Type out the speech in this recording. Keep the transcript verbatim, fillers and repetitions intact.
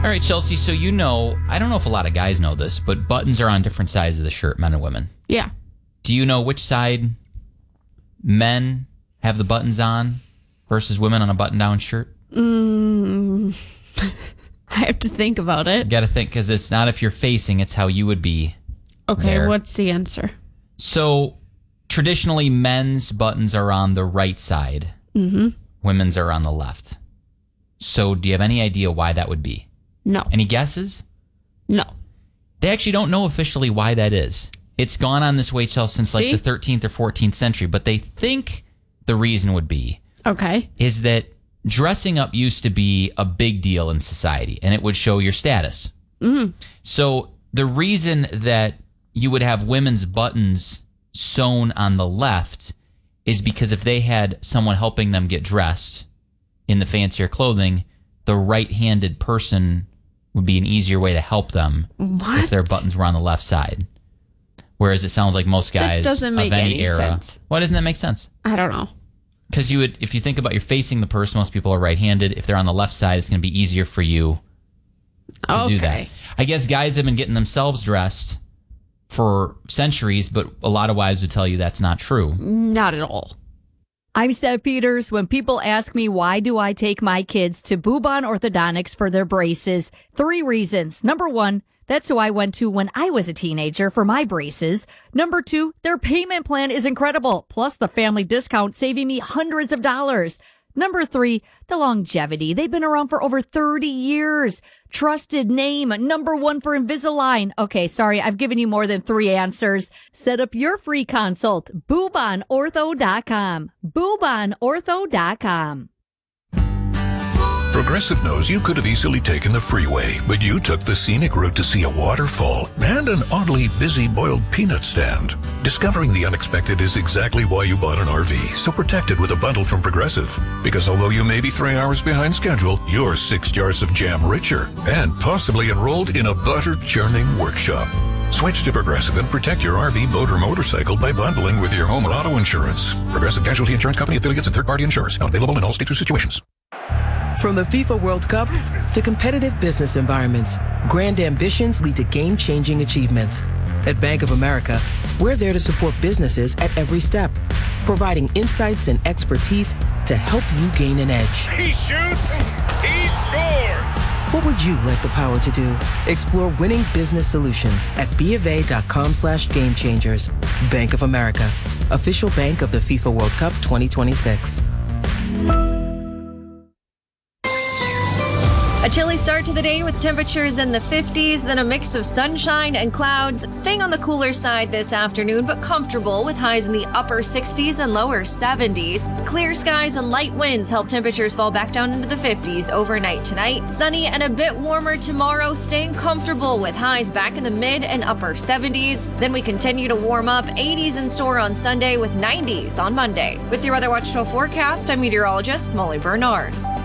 All right, Chelsea, so you know, I don't know if a lot of guys know this, but buttons are on different sides of the shirt, men and women. Yeah. Do you know which side men have the buttons on versus women on a button-down shirt? Mm, I have to think about it. You got to think, because it's not if you're facing, it's how you would be. Okay, there. What's the answer? So, traditionally, men's buttons are on the right side. Mm-hmm. Women's are on the left. So, do you have any idea why that would be? No. Any guesses? No. They actually don't know officially why that is. It's gone on this way, Chelsea, since See? like the thirteenth or fourteenth century, but they think the reason would be Okay. is that dressing up used to be a big deal in society, and it would show your status. Mm. So the reason that you would have women's buttons sewn on the left is because if they had someone helping them get dressed in the fancier clothing, the right-handed person would be an easier way to help them What? if their buttons were on the left side. Whereas it sounds like most guys That doesn't make of any, any era. sense. Why doesn't that make sense? I don't know. Because you would, if you think about you're facing the person, most people are right-handed. If they're on the left side, it's going to be easier for you to okay. do that. I guess guys have been getting themselves dressed for centuries, but a lot of wives would tell you that's not true. Not at all. I'm Steph Peters. When people ask me why do I take my kids to Boobon Orthodontics for their braces, three reasons. Number one, that's who I went to when I was a teenager for my braces. Number two, their payment plan is incredible, plus the family discount saving me hundreds of dollars. Number three, the longevity. They've been around for over thirty years. Trusted name, number one for Invisalign. Okay, sorry, I've given you more than three answers. Set up your free consult, boobon ortho dot com. boobon ortho dot com. Progressive knows you could have easily taken the freeway, but you took the scenic route to see a waterfall and an oddly busy boiled peanut stand. Discovering the unexpected is exactly why you bought an R V, so protect it with a bundle from Progressive. Because although you may be three hours behind schedule, you're six jars of jam richer and possibly enrolled in a butter-churning workshop. Switch to Progressive and protect your R V, boat, or motorcycle by bundling with your home and auto insurance. Progressive Casualty Insurance Company affiliates and third-party insurers. Not available in all states or situations. From the FIFA World Cup to competitive business environments, grand ambitions lead to game-changing achievements. At Bank of America, we're there to support businesses at every step, providing insights and expertise to help you gain an edge. He shoots, he scores! What would you like the power to do? Explore winning business solutions at BofA.com slash game changers. Bank of America, official bank of the FIFA World Cup twenty twenty-six. A chilly start to the day with temperatures in the fifties, then a mix of sunshine and clouds, staying on the cooler side this afternoon, but comfortable with highs in the upper sixties and lower seventies. Clear skies and light winds help temperatures fall back down into the fifties overnight tonight. Sunny and a bit warmer tomorrow, staying comfortable with highs back in the mid and upper seventies. Then we continue to warm up, eighties in store on Sunday with nineties on Monday. With your Weather Watch forecast, I'm meteorologist Molly Bernard.